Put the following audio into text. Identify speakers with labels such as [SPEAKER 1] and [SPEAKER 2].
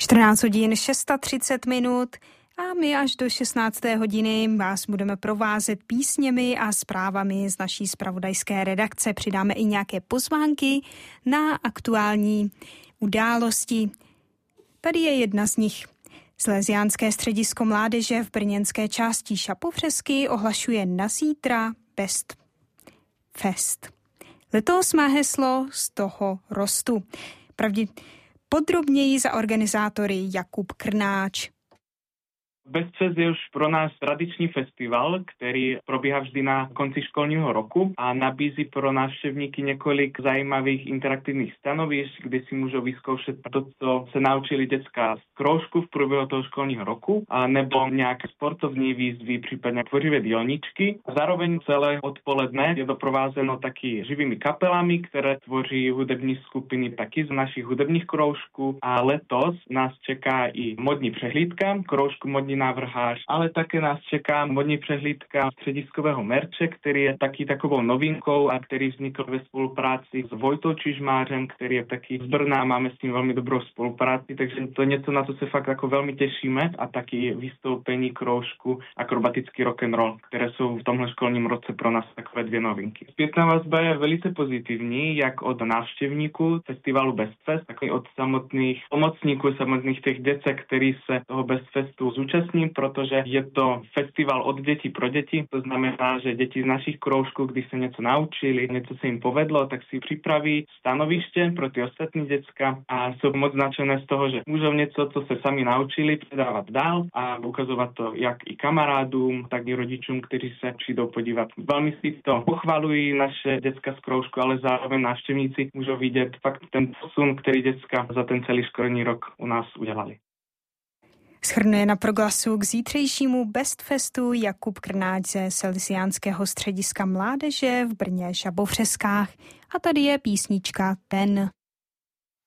[SPEAKER 1] 14 hodin 630 minut a my až do 16. hodiny vás budeme provázet písněmi a zprávami z naší zpravodajské redakce. Přidáme i nějaké pozvánky na aktuální události. Tady je jedna z nich. Salesiánské středisko mládeže v brněnské části Šapovřesky ohlašuje na zítra Best Fest. Letos má heslo Z toho rostu. Podrobněji za organizátory Jakub Krnáč.
[SPEAKER 2] Best Fest je už pro nás tradiční festival, který probíhá vždy na konci školního roku a nabízí pro návštěvníky několik zajímavých interaktivních stanovišť, kde si můžou vyzkoušet to, co se naučili děcka z kroužku v průběhu toho školního roku, a nebo nějaké sportovní výzvy, případně tvořivé dílničky. Zároveň celé odpoledne je doprovázeno taky živými kapelami, které tvoří hudební skupiny taky z našich hudebních kroužků, a letos nás čeká i modní přehlídka, kroužku modní návrhář, ale také nás čeká modní přehlídka střediskového merče, který je taky takovou novinkou a který vznikl ve spolupráci s Vojtou Čižmářem, který je taky z Brna a máme s ním velmi dobrou spolupráci, takže to je něco, na co se fakt jako velmi těšíme, a taky vystoupení kroužku akrobatický rock and roll, které jsou v tomhle školním roce pro nás takové dvě novinky. Zpětná vazba je velice pozitivní, jak od návštěvníků festivalu Best Fest, tak i od samotných pomocníků, samotných těch děcek, kteří se toho Best Festu zúčastní, protože je to festival od dětí pro děti. To znamená, že děti z našich kroužků, když se něco naučili, něco se jim povedlo, tak si připraví stanoviště pro ty ostatní děcka a jsou moc nadšené z toho, že můžou něco, co se sami naučili, předávat dál a ukazovat to jak i kamarádům, tak i rodičům, kteří se přijdou podívat. Velmi si to pochvalují naše děcka z kroužku, ale zároveň návštěvníci můžou vidět fakt ten posun, který děcka za ten celý školní rok u nás udělali.
[SPEAKER 1] Shrnuje na Proglasu k zítřejšímu Best Festu Jakub Krnáč ze Salesiánského střediska mládeže v Brně Šapovřeskách. A tady je písnička Ten.